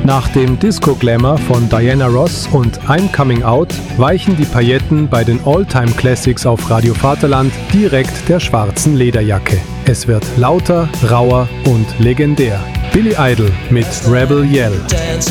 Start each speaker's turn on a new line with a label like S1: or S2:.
S1: Nach dem Disco-Glamour von Diana Ross und I'm Coming Out weichen die Pailletten bei den All-Time-Classics auf Radio Vaterland direkt der schwarzen Lederjacke. Es wird lauter, rauer und legendär. Billy Idol mit Rebel Yell.